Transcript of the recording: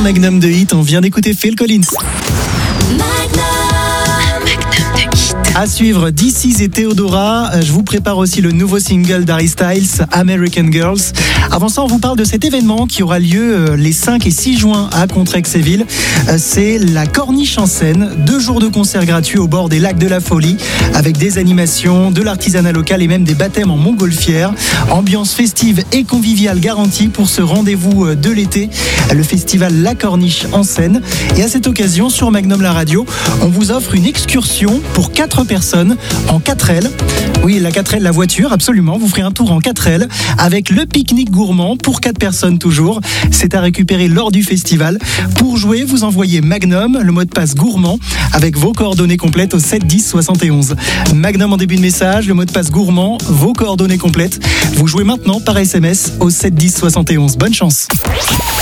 Magnum de Hit. On vient d'écouter Phil Collins. À suivre, This Is et Theodora. Je vous prépare aussi le nouveau single d'Harry Styles, American Girls. Avant ça, on vous parle de cet événement qui aura lieu les 5 et 6 juin à Contrexéville. C'est la Corniche en scène. 2 jours de concerts gratuits au bord des lacs de la Folie, avec des animations, de l'artisanat local et même des baptêmes en montgolfière. Ambiance festive et conviviale garantie pour ce rendez-vous de l'été, le festival La Corniche en scène. Et à cette occasion, sur Magnum la radio, on vous offre une excursion pour 4 personnes en 4L. Oui, la 4L, la voiture, absolument. Vous ferez un tour en 4L avec le pique-nique gourmand pour 4 personnes toujours. C'est à récupérer lors du festival. Pour jouer, vous envoyez Magnum, le mot de passe gourmand, avec vos coordonnées complètes au 7 10 71. Magnum en début de message, le mot de passe gourmand, vos coordonnées complètes. Vous jouez maintenant par SMS au 7 10 71. Bonne chance.